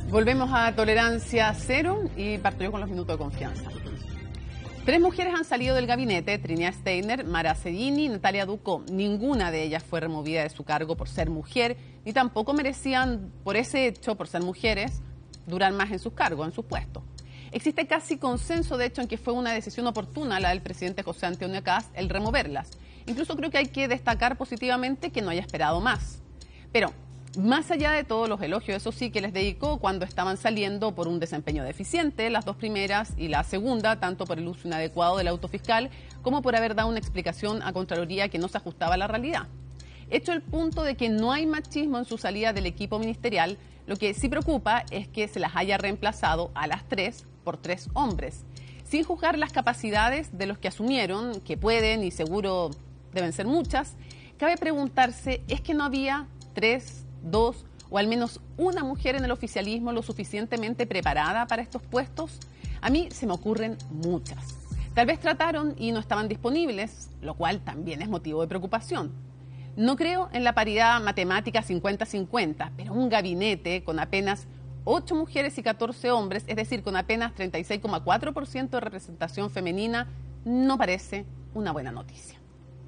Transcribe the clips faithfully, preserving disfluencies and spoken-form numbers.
Volvemos a tolerancia cero y parto yo con los minutos de confianza. Tres mujeres han salido del gabinete: Trinidad Steiner, Mara Cellini y Natalia Ducó. Ninguna de ellas fue removida de su cargo por ser mujer, ni tampoco merecían, por ese hecho, por ser mujeres, durar más en sus cargos, en sus puestos. Existe casi consenso, de hecho, en que fue una decisión oportuna la del presidente José Antonio Kast el removerlas. Incluso creo que hay que destacar positivamente que no haya esperado más. Pero más allá de todos los elogios, eso sí, que les dedicó cuando estaban saliendo por un desempeño deficiente, las dos primeras, y la segunda, tanto por el uso inadecuado del auto fiscal, como por haber dado una explicación a Contraloría que no se ajustaba a la realidad. Hecho el punto de que no hay machismo en su salida del equipo ministerial, lo que sí preocupa es que se las haya reemplazado a las tres por tres hombres, sin juzgar las capacidades de los que asumieron, que pueden y seguro deben ser muchas. Cabe preguntarse, ¿es que no había tres, dos o al menos una mujer en el oficialismo lo suficientemente preparada para estos puestos? A mí se me ocurren muchas. Tal vez trataron y no estaban disponibles, lo cual también es motivo de preocupación. No creo en la paridad matemática cincuenta cincuenta, pero un gabinete con apenas ocho mujeres y catorce hombres, es decir, con apenas treinta y seis coma cuatro por ciento de representación femenina, no parece una buena noticia.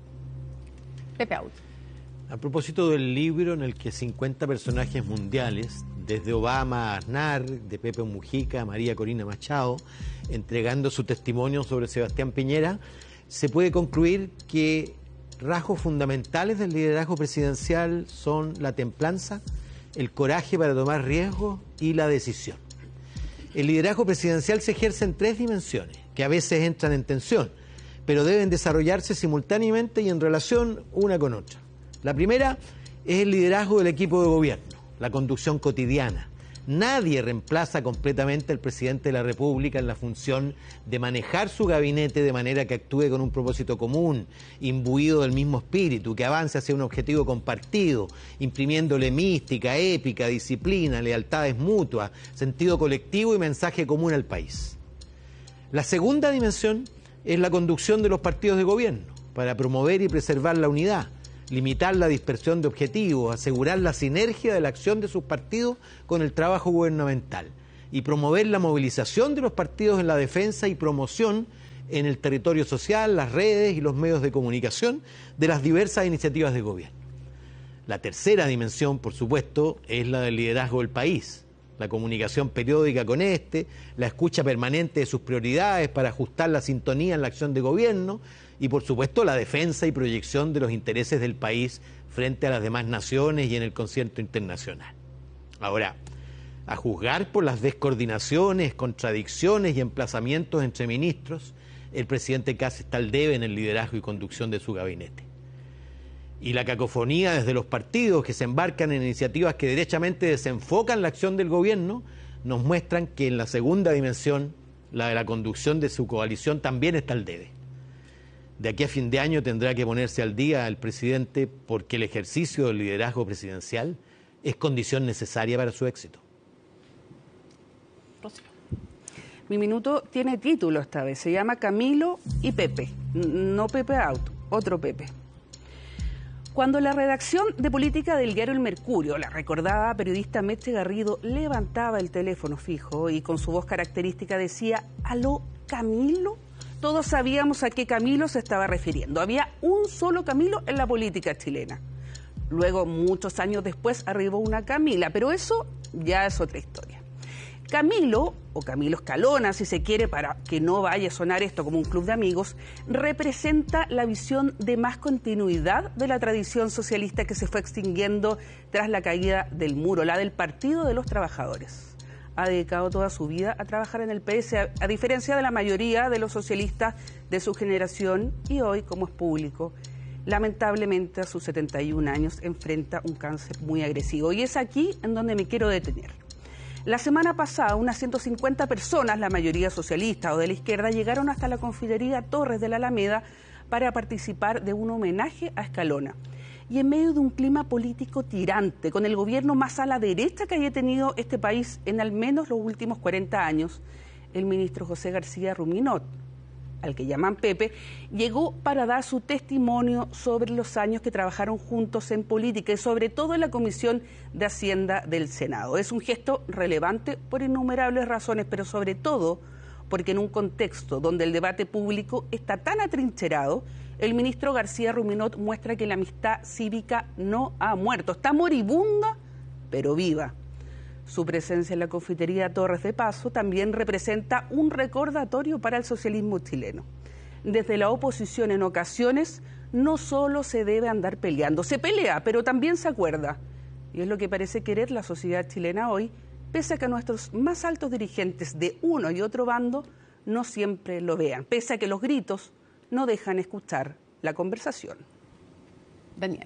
Pepe Out. A propósito del libro en el que cincuenta personajes mundiales, desde Obama a Aznar, de Pepe Mujica a María Corina Machado, entregando su testimonio sobre Sebastián Piñera, se puede concluir que rasgos fundamentales del liderazgo presidencial son la templanza, el coraje para tomar riesgos y la decisión. El liderazgo presidencial se ejerce en tres dimensiones, que a veces entran en tensión, pero deben desarrollarse simultáneamente y en relación una con otra. La primera es el liderazgo del equipo de gobierno, la conducción cotidiana. Nadie reemplaza completamente al presidente de la República en la función de manejar su gabinete de manera que actúe con un propósito común, imbuido del mismo espíritu, que avance hacia un objetivo compartido, imprimiéndole mística, épica, disciplina, lealtades mutuas, sentido colectivo y mensaje común al país. La segunda dimensión es la conducción de los partidos de gobierno, para promover y preservar la unidad, limitar la dispersión de objetivos, asegurar la sinergia de la acción de sus partidos con el trabajo gubernamental y promover la movilización de los partidos en la defensa y promoción en el territorio social, las redes y los medios de comunicación de las diversas iniciativas de gobierno. La tercera dimensión, por supuesto, es la del liderazgo del país, la comunicación periódica con este, la escucha permanente de sus prioridades para ajustar la sintonía en la acción de gobierno, y por supuesto la defensa y proyección de los intereses del país frente a las demás naciones y en el concierto internacional. Ahora, a juzgar por las descoordinaciones, contradicciones y emplazamientos entre ministros, el presidente Kast está al debe en el liderazgo y conducción de su gabinete. Y la cacofonía desde los partidos que se embarcan en iniciativas que derechamente desenfocan la acción del gobierno, nos muestran que en la segunda dimensión, la de la conducción de su coalición, también está al debe. De aquí a fin de año tendrá que ponerse al día el presidente porque el ejercicio del liderazgo presidencial es condición necesaria para su éxito. Rocío. Mi minuto tiene título esta vez, se llama Camilo y Pepe, no Pepe Out, otro Pepe. Cuando la redacción de política del diario El Mercurio, la recordada periodista Meche Garrido, levantaba el teléfono fijo y con su voz característica decía, ¿aló, Camilo?, todos sabíamos a qué Camilo se estaba refiriendo. Había un solo Camilo en la política chilena. Luego, muchos años después, arribó una Camila, pero eso ya es otra historia. Camilo, o Camilo Escalona, si se quiere, para que no vaya a sonar esto como un club de amigos, representa la visión de más continuidad de la tradición socialista que se fue extinguiendo tras la caída del muro, la del Partido de los Trabajadores. Ha dedicado toda su vida a trabajar en el P S, a, a diferencia de la mayoría de los socialistas de su generación, y hoy, como es público, lamentablemente a sus setenta y un años enfrenta un cáncer muy agresivo. Y es aquí en donde me quiero detener. La semana pasada, unas ciento cincuenta personas, la mayoría socialistas o de la izquierda, llegaron hasta la confitería Torres de la Alameda para participar de un homenaje a Escalona. Y en medio de un clima político tirante, con el gobierno más a la derecha que haya tenido este país en al menos los últimos cuarenta años, el ministro José García Ruminot, al que llaman Pepe, llegó para dar su testimonio sobre los años que trabajaron juntos en política y sobre todo en la Comisión de Hacienda del Senado. Es un gesto relevante por innumerables razones, pero sobre todo porque en un contexto donde el debate público está tan atrincherado, el ministro García Ruminot muestra que la amistad cívica no ha muerto, está moribunda, pero viva. Su presencia en la confitería Torres de Paso también representa un recordatorio para el socialismo chileno. Desde la oposición en ocasiones no solo se debe andar peleando, se pelea, pero también se acuerda. Y es lo que parece querer la sociedad chilena hoy, pese a que nuestros más altos dirigentes de uno y otro bando no siempre lo vean, pese a que los gritos no dejan escuchar la conversación. Daniel.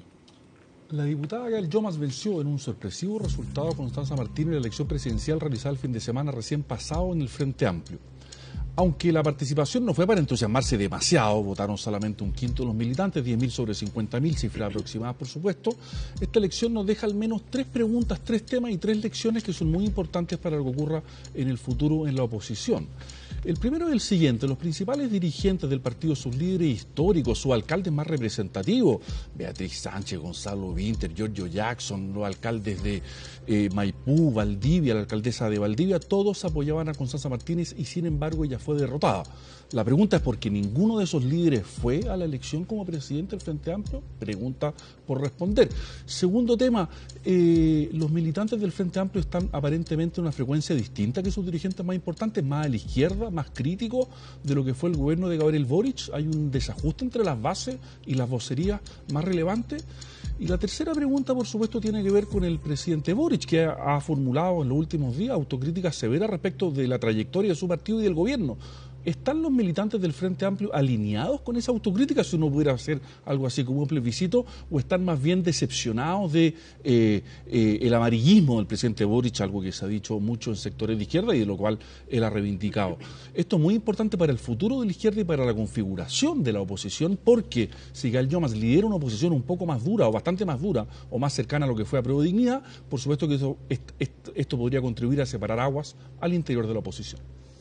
La diputada Gael Llomas venció en un sorpresivo resultado a Constanza Martínez en la elección presidencial realizada el fin de semana recién pasado en el Frente Amplio. Aunque la participación no fue para entusiasmarse demasiado, votaron solamente un quinto de los militantes, diez mil sobre cincuenta mil, cifras aproximadas por supuesto, esta elección nos deja al menos tres preguntas, tres temas y tres lecciones que son muy importantes para lo que ocurra en el futuro en la oposición. El primero es el siguiente: los principales dirigentes del partido, sus líderes históricos, sus alcaldes más representativos, Beatriz Sánchez, Gonzalo Vinter, Giorgio Jackson, los alcaldes de eh, Maipú, Valdivia, la alcaldesa de Valdivia, todos apoyaban a Constanza Martínez y sin embargo ella fue derrotada. La pregunta es ¿por qué ninguno de esos líderes fue a la elección como presidente del Frente Amplio? Pregunta por responder. Segundo tema, eh, los militantes del Frente Amplio están aparentemente en una frecuencia distinta que sus dirigentes más importantes, más a la izquierda, más críticos de lo que fue el gobierno de Gabriel Boric. Hay un desajuste entre las bases y las vocerías más relevantes. Y la tercera pregunta, por supuesto, tiene que ver con el presidente Boric, que ha, ha formulado en los últimos días autocríticas severas respecto de la trayectoria de su partido y del gobierno. ¿Están los militantes del Frente Amplio alineados con esa autocrítica, si uno pudiera hacer algo así como un plebiscito, o están más bien decepcionados de eh, eh, el amarillismo del presidente Boric, algo que se ha dicho mucho en sectores de izquierda y de lo cual él ha reivindicado? Esto es muy importante para el futuro de la izquierda y para la configuración de la oposición, porque si Gael Llomas lidera una oposición un poco más dura o bastante más dura o más cercana a lo que fue a Prueba de Dignidad, por supuesto que eso, esto, esto podría contribuir a separar aguas al interior de la oposición.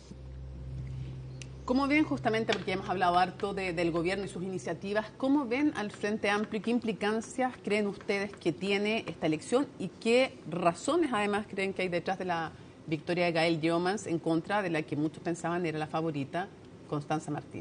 ¿Cómo ven, justamente porque hemos hablado harto de, del gobierno y sus iniciativas, cómo ven al Frente Amplio y qué implicancias creen ustedes que tiene esta elección y qué razones además creen que hay detrás de la victoria de Gael Llomas en contra de la que muchos pensaban era la favorita, Constanza Martínez?